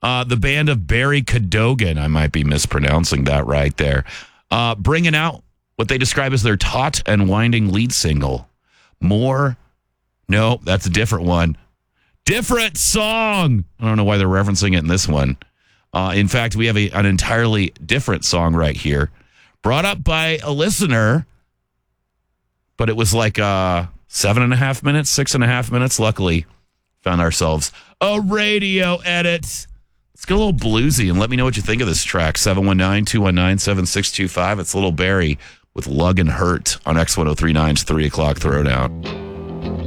The band of Barry Cadogan. I might be mispronouncing that right there. Bringing out what they describe as their taut and winding lead single. More. No, that's a different one. Different song. I don't know why they're referencing it in this one. In fact, we have an entirely different song right here. Brought up by a listener, but it was like 7.5 minutes, 6.5 minutes. Luckily, found ourselves a radio edit. Let's get a little bluesy and let me know what you think of this track. 719-219-7625. It's Little Barry with Lug and Hurt on X1039's 3 o'clock Throwdown.